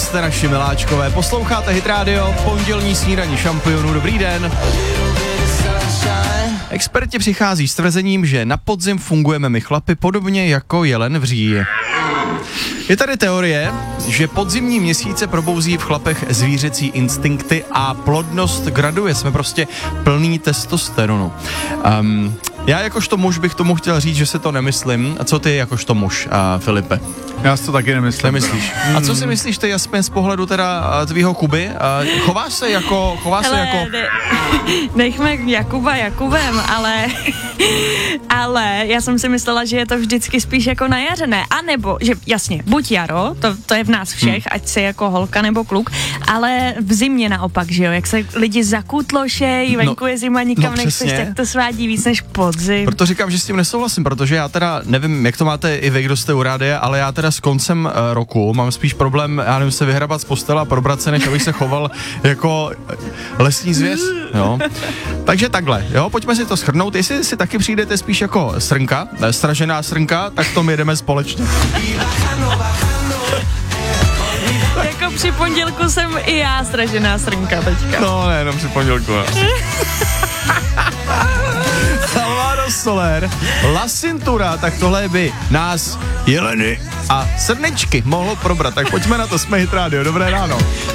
jste naši miláčkové. Posloucháte Hit Radio, pondělní snídaní šampionů. Dobrý den. Experti přichází s tvrzením, že na podzim fungujeme my chlapi podobně jako jelen v říji. Je tady teorie, že podzimní měsíce probouzí v chlapech zvířecí instinkty a plodnost graduje. Jsme prostě plný testosteronu. Já jakožto muž bych tomu chtěl říct, že si to nemyslím. A co ty jakožto muž, Filipe? Já si to taky nemyslím. Nemyslíš? A co si myslíš ty, Jasmin, z pohledu teda tvýho Kuby? Chováš se jako... Nechme Jakuba Jakubem, ale já jsem si myslela, že je to vždycky spíš jako na jaře, ne? A nebo, že jasně, buď jaro, to je v nás všech, ať se jako holka nebo kluk, ale v zimě naopak, že jo, jak se lidi zakutlošej, venku je zima, nikam nechceš, tak to svádí víc než podzim. Proto říkám, že s tím nesouhlasím, protože já teda nevím, jak to máte i vy, kdo jste u rádia, ale já teda s koncem roku mám spíš problém, já nevím, se vyhrabat z postele a probrat se, než abych se choval jako lesní zvěř, jo. Takže takhle, jo, pojďme si to shrnout, jestli si taky přijdete spíš jako srnka, stražená srnka, tak to my jdeme společně. Jako při pondělku jsem i já stražená srnka teďka. No, nejenom při pondělku. Salvador Soler, La Cintura, tak tohle by nás jeleny a srnečky mohlo probrat. Tak pojďme na to, jsme Hit Radio, dobré ráno.